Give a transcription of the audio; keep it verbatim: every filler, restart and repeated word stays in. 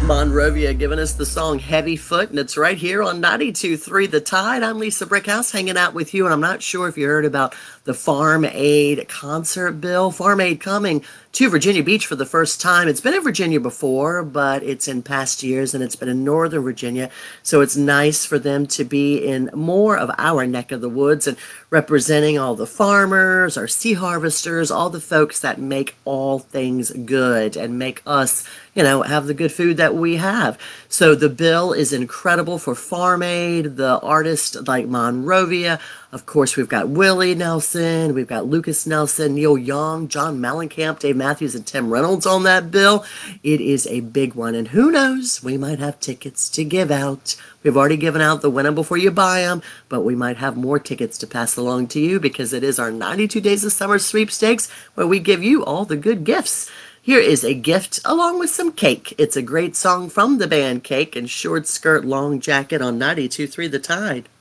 Monrovia giving us the song Heavy Foot, and it's right here on ninety-two point three The Tide. I'm Lisa Brickhouse hanging out with you, and I'm not sure if you heard about the Farm Aid concert bill. Farm Aid coming to Virginia Beach for the first time. It's been in Virginia before, but it's in past years, and it's been in Northern Virginia, so it's nice for them to be in more of our neck of the woods and representing all the farmers, our sea harvesters, all the folks that make all things good and make us, you know, have the good food that we have. So the bill is incredible for Farm Aid, the artists like Monrovia. Of course, we've got Willie Nelson, we've got Lucas Nelson, Neil Young, John Mellencamp, Dave Matthews, and Tim Reynolds on that bill. It is a big one, and who knows, we might have tickets to give out. We've already given out the win them before you buy them, but we might have more tickets to pass along to you because it is our ninety-two Days of Summer sweepstakes where we give you all the good gifts. Here is a gift along with some cake. It's a great song from the band Cake and Short Skirt Long Jacket on ninety-two point three The Tide.